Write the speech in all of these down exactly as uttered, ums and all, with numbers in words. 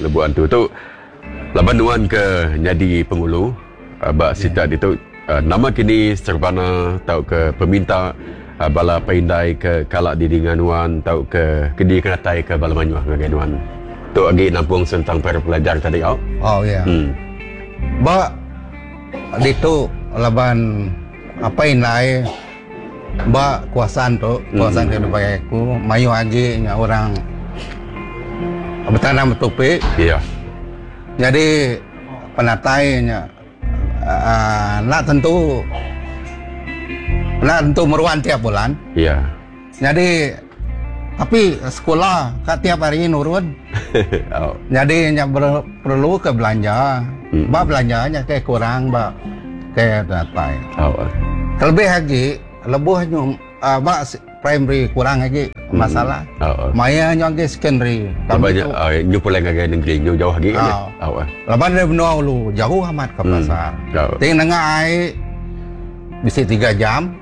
Lebuh Antu tu laban nuan ke jadi pengulu uh, bak sita yeah. Itu uh, nama kini serbana tau ke peminta uh, bala paindai ke kalak di dinganuan tau ke kedi kenatai ke bala manyuah ngaganuan tu agi nampung tentang para pelajar tadi au. Oh ya. Yeah. Hmm. Ba itu laban apa indai ba kuasaan tu kuasaan hmm. Kedua aku mayu agi nya orang bertanam topik. Iya. Yeah. Jadi penatainya uh, nak tentu nak tentu meruan tiap bulan. Iya. Jadi tapi sekolah kat tiap hari nurun. Oh. Jadi nya perlu ke belanja. Hmm. Ba belanjanya kayak kurang ba kayak penatai. Oh. Terlebih lagi lebuhnya uh, ba primary kurang lagi masalah. Hmm. Oh, oh. Maya yang ke secondary. Banyak uh, nyu pulang ke negeri nyu jauh lagi kan. Oh. Oh. Laban dari benua lu jauh amat ke pasar. Hmm. Oh. Ting nengah ai bisa tiga jam.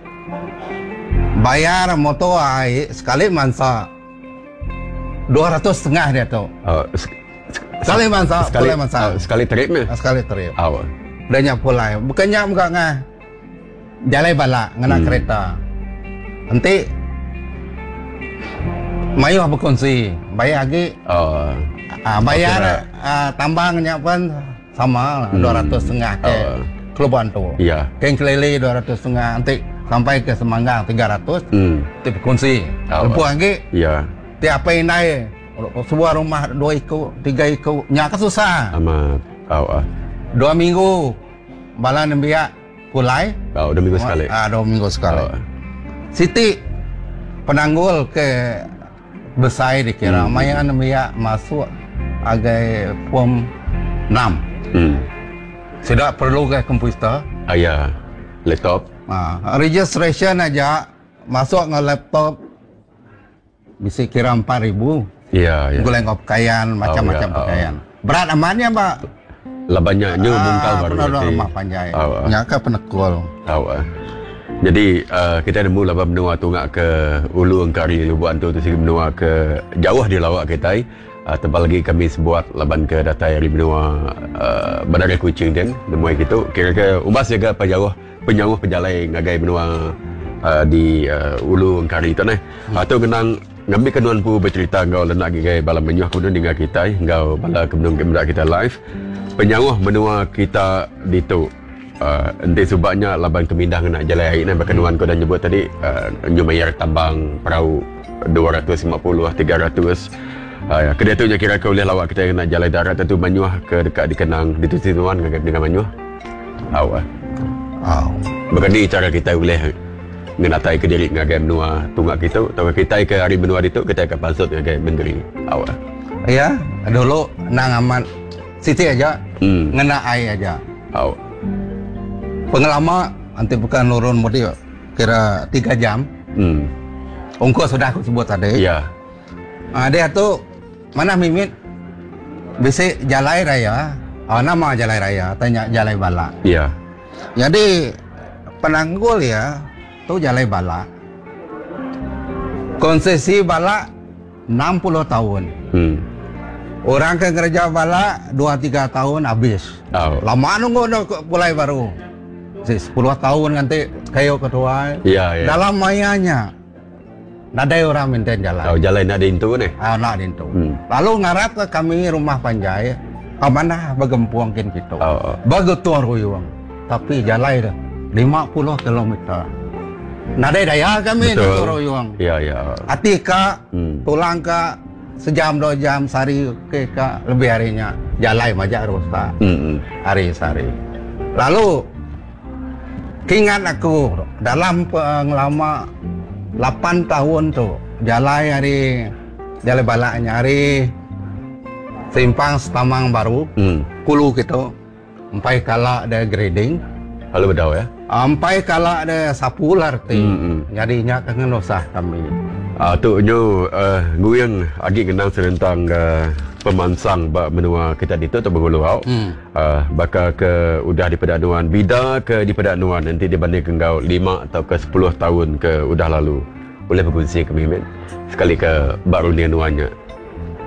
Bayar motor ai sekali mansa dua ratus setengah dia tu. Oh. Sekali mansa, sekali mansa. Uh, sekali trip ni. Sekali trip. Oh. Dan nya pulai. Bukannya muka ngah. Jalai bala ngena hmm. kereta. Nanti mayu berkongsi bayar lagi uh, uh, bayar okay, uh, tambangnya pun sama hmm. dua ratus setengah ke uh, Keluban tu iya Keng Kelele dua ratus setengah nanti sampai ke Semanggang tiga ratus hmm. Nanti berkongsi uh, lepuh lagi iya tiap apa naik sebuah rumah dua ikut tiga ikut nyak susah amat uh, uh. dua minggu balan biak pulai oh, dua minggu sekali ah, dua minggu sekali uh. Siti penanggul ke besar dikira, hmm. Maya namanya masuk agak form enam. Hmm. Tidak perlu ke komputer. Ah ya, laptop. Ah, registration aja masuk ke laptop bisa kira empat ribu. Iya, iya. Guleng pakaian, macam-macam oh, ya, pakaian. Oh. Berat amannya, Mbak. Lebahnya nyu ah, bungkal baru nanti. Rumah panjai. Oh, oh. Nyaka penekul. Oh, oh. Jadi uh, kita nemu laban benua tungak ke Ulu Engkari Lebuh Antu tu segi benua ke jauh di lawak kita. Uh, tebal lagi kami sebuat laban ke datai dari benua uh, Bandar Kuching dan nemui gitu. Kira-kira ubas jaga apa jauh penyawuh penjalai ngagai benua uh, di uh, Ulu Engkari tu nah. Hmm. Atau genang ngambil kenuan pu bercerita engkau lenak gay balam menyuah kemudian dengan kita engkau bala kemudian kamera kita live. Penyawuh benua kita di tu Uh, nanti sebabnya laban kemindah nak jalan air ni berkenuan kau dah nyebut tadi uh, nyu bayar tambang perahu dua ratus lima puluh tiga ratus uh, kedua tu kira kau boleh lawak kita nak jalan darat tentu Manyuah ke dekat dikenang di Tuan dengan Manyuah awak oh. Begini cara kita boleh menatai ke diri dengan benua tungak kita atau kita ke hari benua itu kita akan pasut dengan negeri awak ya dulu nang aman siti aja hmm. ngena air aja awak pengalaman nanti bukan lurun mudi kira tiga jam. Hmm. Ongkos sudah aku sebut tadi. Iya. Ah, dia tu mana mimit bisa Jalai Raya. Oh, nama Jalai Raya, tanya Jalai Bala. Iya. Jadi penanggul ya, tu Jalai Bala. Konsesi Bala enam puluh tahun. Hmm. Orang ke gereja Bala dua tiga tahun habis. Oh. Lama nunggu nak mulai baru. sepuluh tahun nanti kayu ketua ya, ya. Dalam mayanya ada orang minta jalan oh, jalan ada itu nih ah, nak itu hmm. Lalu ngarat ke kami rumah panjai ke mana bagempuang kin gitu oh, oh. Bagetuan ruyuang tapi jalan dah lima puluh kilometer nada daya kami itu ruyuang iya iya atika hmm. tulang ke sejam dua jam sehari ke lebih harinya jalan majak rusak hmm. hari sehari lalu ingat aku dalam pengalaman delapan tahun tu jalan hari jalan balaknya hari simpang Setamang Baru hmm. Kulu gitu sampai kala ada grading kalau bedau ya sampai kala ada sapu larti hmm, hmm. Jadinya kangen usah kami ah tu nyu uh, nguyang agi kenang serentang uh, pemansang bak menua kita itu atau berguluau hmm. uh, bakal ke udah di pedanuan bida ke di pedanuan nanti dibanding kau lima atau ke sepuluh tahun ke udah lalu boleh berkongsi ke Mimin sekali ke baru dia nuanya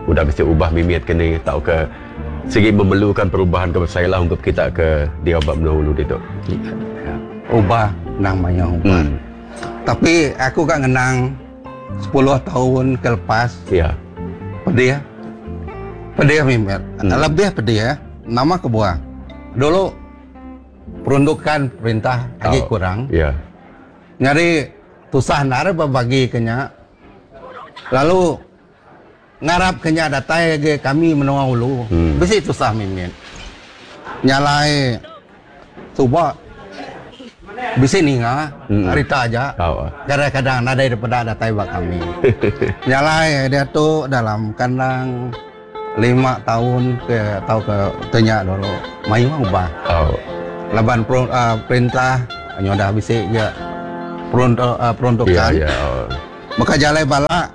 udah bisa ubah mimit kini tau ke segi memerlukan perubahan ke saya lah untuk kita ke dia obat menulu itu. Ya. Ubah namanya ubah. Hmm. Tapi aku kan ngenang sepuluh tahun ke lepas. Ya. Pedih. Pedih mimit. Hmm. Lebih pedih ya. Nama kebuang. Dulu peruntukan perintah lagi oh, kurang. Ya. Nyari tusah nara berbagi kenya. Lalu ngarap kenya datai ke kami menua ulu. Hmm. Besi tusah mimin. Nyalai coba bisi ninga hmm. Arita aja. Oh. Kadang-kadang nadai daripada datai bak kami. Nyalai dia tu dalam kandang lima tahun ke atau ke tanya dulu. Mayu ubah. Oh. Laban per, uh, perintah nyodah bisi ya peruntuk, uh, peruntukan. Yeah, yeah, oh. Maka jalai bala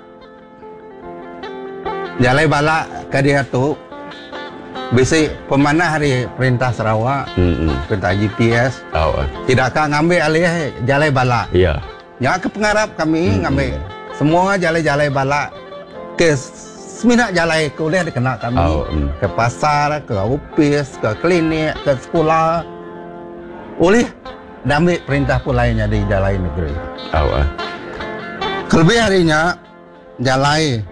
jalai bala ke dia tu bisi pemanah hari perintah Sarawak, mm-hmm. perintah G P S. Oh. Tidakkah ngambil alih jalai bala? Iya. Yeah. Ya ke pengarap kami mm-hmm. ngambil semua jalai-jalai bala ke seminat jalai kuliah dikena kami. Oh, mm. Ke pasar, ke ofis, ke klinik, ke sekolah. Oleh ambil perintah pulainya di jalai negeri. Oh, uh. Kelebih harinya jalai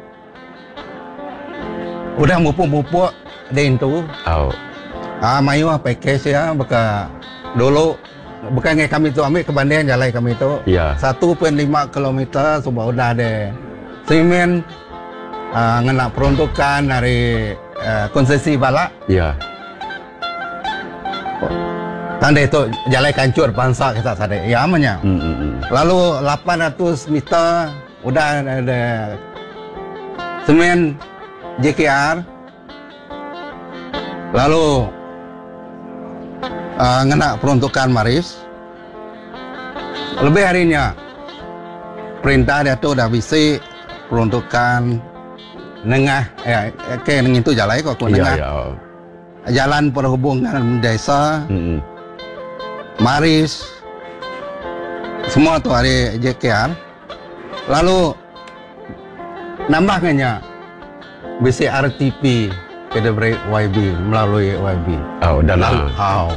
udah mupuk-mupuk di itu. Oh. Ah, mayu package ya, beka dulu bukan kami tu ambil kebandingan jalai kami tu. Yeah. satu koma lima kilometer sudah udah ada semen uh, ngena peruntukan dari uh, konsesi bala. Iya. Yeah. Tanda itu jalai kancur bangsa kita sadar. Ya amanya. Mm -hmm. Lalu lapan ratus meter udah ada semen J K R. Lalu uh, ngena peruntukan Maris. Lebih harinya perintah dia tu dah bisi peruntukan nengah ya ke nengin tu jalai kok aku nengah. Iya, iya. Jalan perhubungan desa. Mm -hmm. Maris semua tu hari J K R. Lalu nambahnya bisi R T P ke debri Y B melalui Y B. Oh, dan lalu, oh.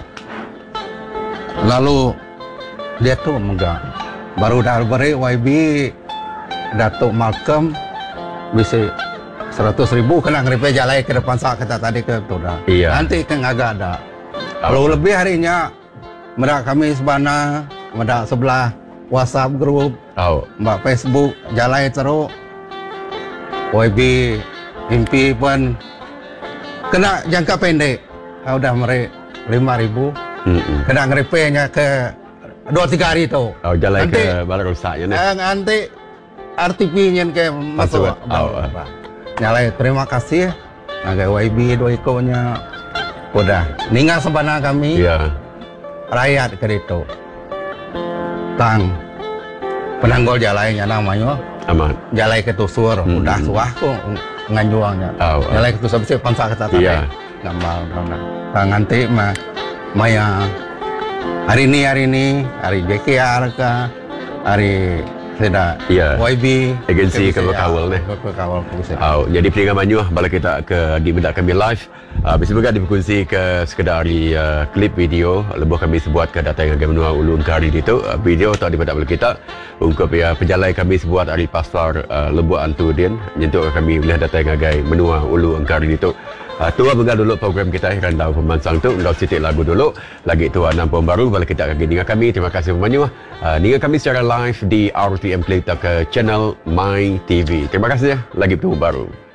Lalu dia tu megang baru dah beri Y B Datuk Malcolm bisi seratus ribu kena ngeripe jalai ke depan sak kata tadi ke tu dah. Iya. Nanti kan agak ada. Kalau oh. lebih harinya medak kami sebana, medak sebelah WhatsApp group, oh. mbak Facebook, jalai teruk, Y B, mimpi pun kena jangka pendek, ah, udah meri lima ribu, mm-mm. kena ngeripenya ke dua tiga hari tu. Oh, jalai nanti, ke balai rusaknya ni. Eh, nanti R T P-nya ke masuk. Oh, oh. Nyalai terima kasih, agak Y B dua ikonnya, udah. Ninggal sebana kami. Yeah. Rakyat ke itu tang penanggol jalainya namanya aman jalai ketusur hmm. udah suah kok nganjuangnya oh, jalai ketusur bisa pansa kata tadi iya. Gambar tang nanti mah maya hari ini hari ini hari J K R ke hari tidak iya. Y B agensi kebekawal nih kebekawal oh, jadi peringatan Manyuah bala kita ke di bedak kami live uh, bisa juga diberkongsi ke sekedar di uh, klip video lebih kami sebuat ke data yang kami menua ulun kari itu uh, video atau di bedak bala kita untuk ya penjalai kami sebuat dari pasar uh, lebuh antudin nyentuh kami boleh data yang agai menua ulun kari itu. Uh, tua begal dulu program kita akan tahu pemansang tu udah sitik lagu dulu lagi tua enam pom baru balik kita akan dengan kami terima kasih pemanyu uh, dengan kami secara live di R T M Play ke channel My T V terima kasih ya lagi bertemu baru.